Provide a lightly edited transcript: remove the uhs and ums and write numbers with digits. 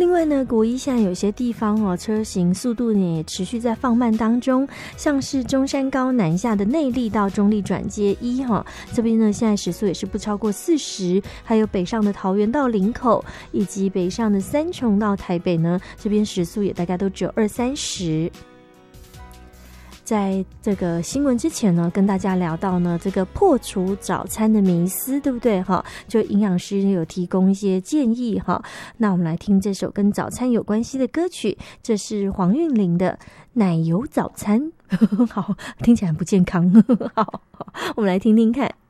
另外呢，国一现在有些地方哦，车行速度呢也持续在放慢当中，像是中山高南下的内坜到中坜转接1哈，这边呢现在时速也是不超过40，还有北上的桃园到林口，以及北上的三重到台北呢，这边时速也大概都只有20-30。在这个新闻之前呢，跟大家聊到呢这个破除早餐的迷思，对不对哈？就营养师有提供一些建议哈。那我们来听这首跟早餐有关系的歌曲，这是黄韵玲的奶油早餐。好，听起来很不健康。好，我们来听听看。